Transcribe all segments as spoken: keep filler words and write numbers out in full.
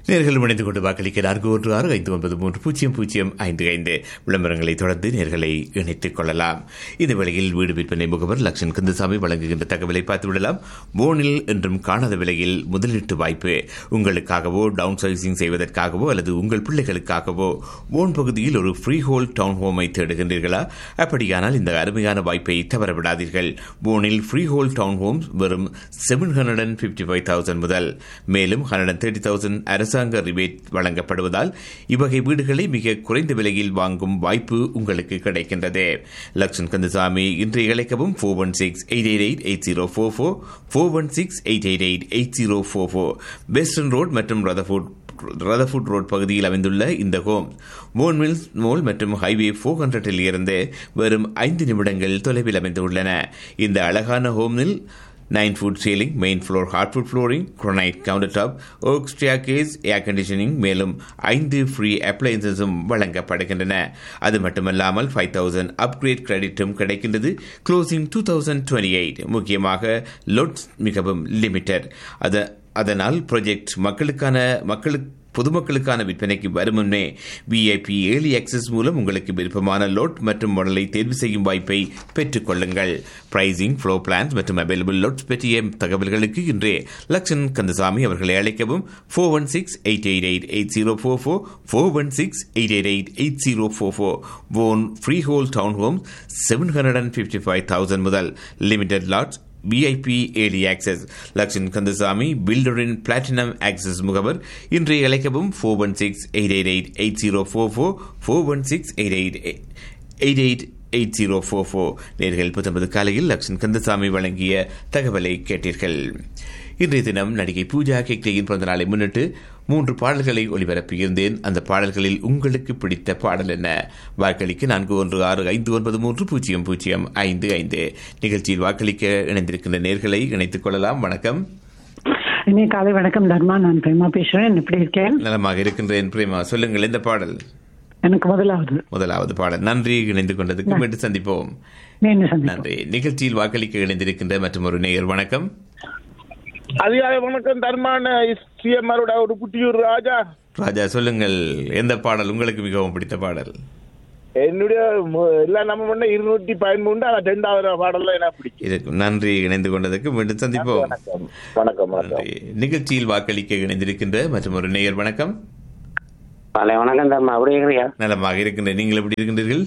நேர்கள் இணைந்து கொண்டு வாக்களிக்க நான்கு ஒன்று ஆறு ஐந்து ஒன்பது மூன்று பூஜ்ஜியம் பூஜ்ஜியம் ஐந்து ஐந்து விளம்பரங்களை தொடர்ந்து நேர்களை இணைத்துக் கொள்ளலாம். இந்த வேளையில் வீடு விற்பனை முகவர் லக்ஷன் கந்தசாமி வழங்குகின்ற தகவலை பார்த்துவிடலாம். போனில் என்றும் காணாத விலையில் முதலீட்டு வாய்ப்பு உங்களுக்காகவோ டவுன் சைசிங் செய்வதற்காகவோ அல்லது உங்கள் பிள்ளைகளுக்காகவோ போன் பகுதியில் ஒரு ஃப்ரீ ஹோல் டவுன் ஹோமை தேடுகின்றீர்களா? அப்படியானால் இந்த அருமையான வாய்ப்பை தவறவிடாதீர்கள். போனில் ஃப்ரீ ஹோல் டவுன் ஹோம்ஸ் வெறும் seven hundred and fifty five thousand முதல் மேலும் ஹண்ட்ரட் அண்ட் தேர்ட்டி தௌசண்ட் அரசாங்க ரிபேட் வழங்கப்படுவதால் இவ்வகை வீடுகளை மிக குறைந்த விலையில் வாங்கும் வாய்ப்பு உங்களுக்கு கிடைக்கின்றது. லக்ஷன் கந்தசாமி இன்றைய இழைக்கவும் four one six eight eight eight eight zero four four four one six eight eight eight eight zero four four western road மற்றும் ரதர்ஃபோர்ட் ரதர்ஃபுட் ரோட் பகுதியில் அமைந்துள்ள இந்த ஹோம் போன் மில்ஸ் மோல் மற்றும் ஹைவே ஃபோர் ஹண்ட்ரடில் இருந்து வெறும் ஐந்து நிமிடங்கள் தொலைவில் அமைந்துள்ளன. இந்த அழகான ஹோமில் nine food ceiling, main floor hardwood flooring, குரோனைட் counter top, okay staircase, air conditioning, மேலும் ஐந்து ஃப்ரீ அப்ளையன்சஸும் வழங்கப்படுகின்றன. அது மட்டுமல்லாமல் ஃபைவ் தௌசண்ட் அப்கிரேட் கிரெடிட்டும் கிடைக்கின்றது. Closing two thousand twenty eight முக்கியமாக லோட்ஸ் மிகவும் லிமிட்டட். அதனால் ப்ராஜெக்ட் மக்களுக்கான மக்களுக்கு பொதுமக்களுக்கான விற்பனைக்கு வரும் முன்னே விஐபி ஏர்லி ஆக்சஸ் மூலம் உங்களுக்கு விருப்பமான லோட் மற்றும் மாடலை தேர்வு செய்யும் வாய்ப்பை பெற்றுக் கொள்ளுங்கள். பிரைசிங், ஃப்ளோ பிளான்ஸ் மற்றும் அவைலபிள் லோட்ஸ் பற்றிய தகவல்களுக்கு இன்றே லக்ஷன் கந்தசாமி அவர்களை அழைக்கவும். Four one six eight eight eight eight zero four four four one six eight eight eight eight zero four four phone free whole down home seven hundred and fifty five thousand முதல் limited lots VIP early access. Lakshan Kandasamy பில்டரின் platinum access முகவர். இன்றைய அழைக்கவும் four one six eight eight eight eight zero four four four one six eight eight eight eight eight zero four four நேர்கள் பத்தொன்பது காலையில் லக்ஷன் கந்தசாமி வழங்கிய தகவலை கேட்டீர்கள். இன்றைய தினம் நடிகை பூஜா ஹெக்டேயின் பிறந்த நாளை முன்னிட்டு மூன்று பாடல்களை ஒளிபரப்பியிருந்தேன். அந்த பாடல்களில் உங்களுக்கு பிடித்த பாடல் என்ன? வாக்களிக்க நான்கு ஒன்று ஆறு ஐந்து ஒன்பது மூன்று பூஜ்ஜியம் பூஜ்ஜியம் ஐந்து ஐந்து நிகழ்ச்சியில் வாக்களிக்க இணைந்திருக்கின்ற நேர்களை இணைத்துக் கொள்ளலாம். வணக்கம். காலை வணக்கம் தர்மா, நான் பிரேமா பேசுறேன். எப்படி இருக்கேன்? நலமாக இருக்கின்றேன் பிரேமா. சொல்லுங்கள், எந்த பாடல்? எனக்கு முதலாவது முதலாவது பாடல். நன்றி, இணைந்து கொண்டதுக்கு மீண்டும் சந்திப்போம். நன்றி. நிகழ்ச்சியில் வாக்களிக்க இணைந்திருக்கின்ற மற்றும் ஒரு நேயர். வணக்கம். அதிகாலை வணக்கம் தர்மான சிஎம்ஆரோட ஒரு குட்டியூர் ராஜா. ராஜா, சொல்லுங்கள், எந்த பாடல் உங்களுக்கு மிகவும் பிடித்த பாடல்? என்னுடைய எல்லாம் நம்ம பண்ண இருநூற்றி பதிமூன்று ரெண்டாவது பாடல் என்ன பிடிக்கும். நன்றி, இணைந்து கொண்டதுக்கு மீண்டும் சந்திப்போம். வணக்கம். வணக்கம். நிகழ்ச்சியில் வாக்களிக்க இணைந்திருக்கின்ற மற்றும் ஒரு நேயர். வணக்கம். வணக்கம் தர்மா, அப்படி இருக்கிறியா? நலமாக இருக்கின்ற. நீங்கள் எப்படி இருக்கின்றீர்கள்?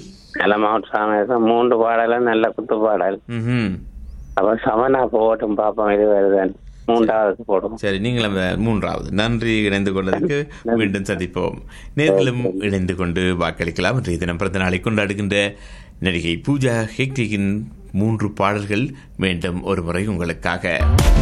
நலமாக. மூன்று பாடலும் நல்ல குத்து பாடல். அப்ப சமனா போட்டும் பாப்போம், இது வருதான் மூன்றாவது போடும். சரி, நீங்களும் மூன்றாவது. நன்றி, இணைந்து கொண்டதுக்கு மீண்டும் சந்திப்போம். நேர்களும் இணைந்து கொண்டு வாக்களிக்கலாம். இன்றைய தினம் பிறந்த நாளை கொண்டாடுகின்ற நடிகை பூஜா ஹெக்டேயின் மூன்று பாடல்கள் மீண்டும் ஒரு முறை உங்களுக்காக.